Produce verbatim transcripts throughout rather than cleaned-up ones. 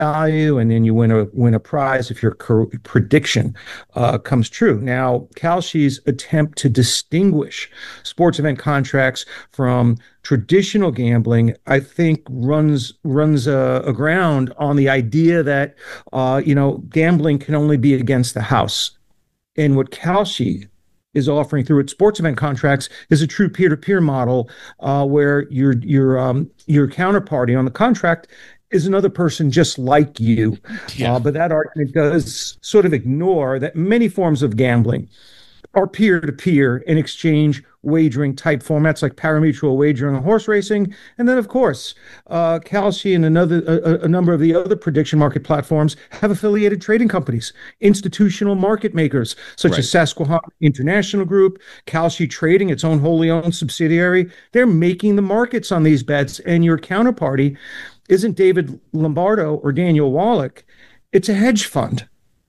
value, and then you win a win a prize if your cor- prediction uh, comes true. Now, Kalshi's attempt to distinguish sports event contracts from traditional gambling, I think, runs runs uh, aground on the idea that uh, you know gambling can only be against the house. And what Kalshi is offering through its sports event contracts is a true peer-to-peer model uh, where your your um, your counterparty on the contract is another person just like you. Yeah. Uh, but that argument does sort of ignore that many forms of gambling are peer-to-peer and exchange wagering type formats like parimutuel wagering and horse racing. And then, of course, uh, Kalshi and another a, a number of the other prediction market platforms have affiliated trading companies, institutional market makers such Right. as Susquehanna International Group, Kalshi Trading, its own wholly owned subsidiary. They're making the markets on these bets, and your counterparty isn't David Lombardo or Daniel Wallach. It's a hedge fund.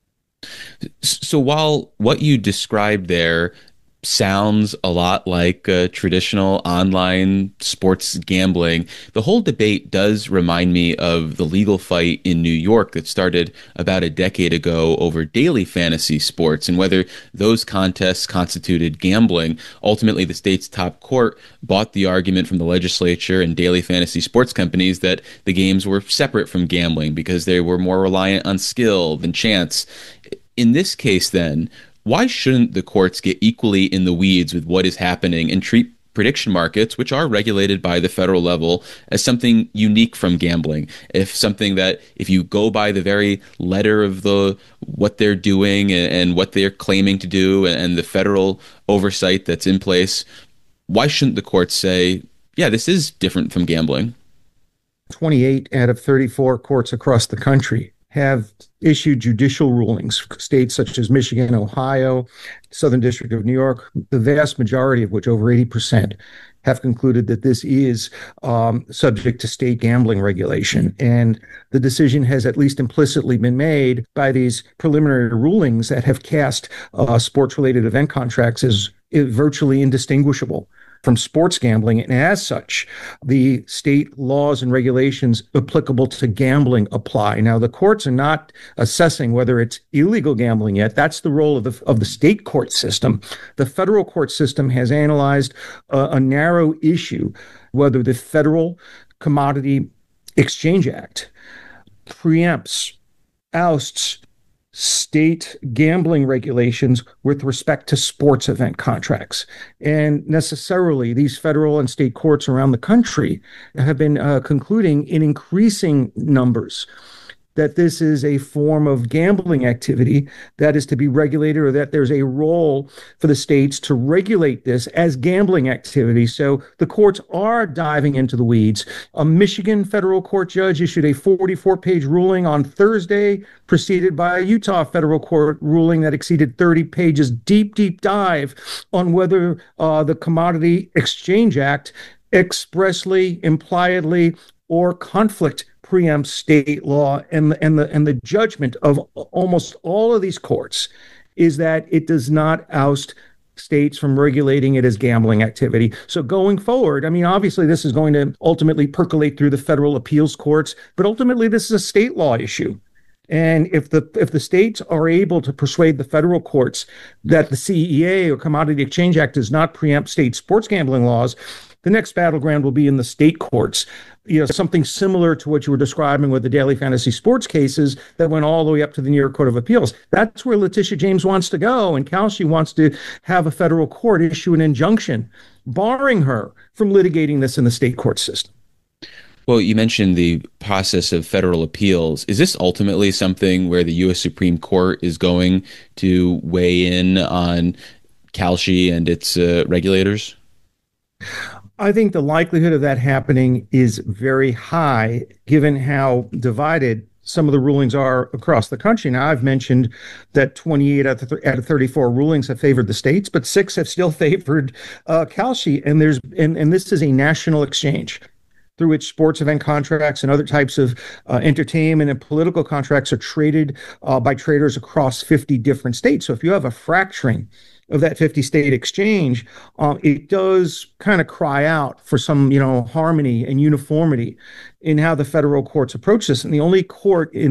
So while what you described there sounds a lot like uh, traditional online sports gambling, the whole debate does remind me of the legal fight in New York that started about a decade ago over daily fantasy sports and whether those contests constituted gambling. Ultimately, the state's top court bought the argument from the legislature and daily fantasy sports companies that the games were separate from gambling because they were more reliant on skill than chance. In this case, then, why shouldn't the courts get equally in the weeds with what is happening and treat prediction markets, which are regulated by the federal level, as something unique from gambling? If something that, if you go by the very letter of the what they're doing and, and what they're claiming to do and, and the federal oversight that's in place, why shouldn't the courts say, yeah, this is different from gambling? twenty-eight out of thirty-four courts across the country have issued judicial rulings, states such as Michigan, Ohio, Southern District of New York, the vast majority of which, over eighty percent, have concluded that this is um, subject to state gambling regulation. And the decision has at least implicitly been made by these preliminary rulings that have cast uh, sports-related event contracts as virtually indistinguishable from sports gambling. And as such, the state laws and regulations applicable to gambling apply. Now, the courts are not assessing whether it's illegal gambling yet. That's the role of the, of the state court system. The federal court system has analyzed a, a narrow issue, whether the Federal Commodity Exchange Act preempts, ousts, state gambling regulations with respect to sports event contracts. And necessarily, these federal and state courts around the country have been uh, concluding in increasing numbers that this is a form of gambling activity that is to be regulated, or that there's a role for the states to regulate this as gambling activity. So the courts are diving into the weeds. A Michigan federal court judge issued a forty-four page ruling on Thursday, preceded by a Utah federal court ruling that exceeded thirty pages, deep, deep dive on whether uh, the Commodity Exchange Act expressly, impliedly, or conflict preempts state law. And, and, the, and the judgment of almost all of these courts is that it does not oust states from regulating it as gambling activity. So going forward, I mean, obviously this is going to ultimately percolate through the federal appeals courts, but ultimately this is a state law issue. And if the if the states are able to persuade the federal courts that the C E A or Commodity Exchange Act does not preempt state sports gambling laws, the next battleground will be in the state courts. You know, something similar to what you were describing with the daily fantasy sports cases that went all the way up to the New York Court of Appeals. That's where Letitia James wants to go. And Kalshi wants to have a federal court issue an injunction barring her from litigating this in the state court system. Well, you mentioned the process of federal appeals. Is this ultimately something where the U S Supreme Court is going to weigh in on Kalshi and its uh, regulators? I think the likelihood of that happening is very high, given how divided some of the rulings are across the country. Now, I've mentioned that twenty-eight out of, th- out of thirty-four rulings have favored the states, but six have still favored uh, Kalshi. And there's and, and this is a national exchange through which sports event contracts and other types of uh, entertainment and political contracts are traded uh, by traders across fifty different states. So if you have a fracturing of that fifty state exchange, uh, it does kind of cry out for some, you know, harmony and uniformity in how the federal courts approach this. And the only court in